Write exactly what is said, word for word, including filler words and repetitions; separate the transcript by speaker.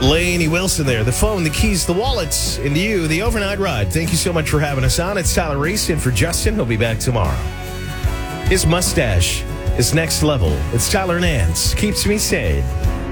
Speaker 1: Lainey Wilson there. The phone, the keys, the wallets, and you, the overnight ride. Thank you so much for having us on. It's Tyler Reese in for Justin. He'll be back tomorrow. His mustache is next level. It's Tyler Nance. Keeps me sane.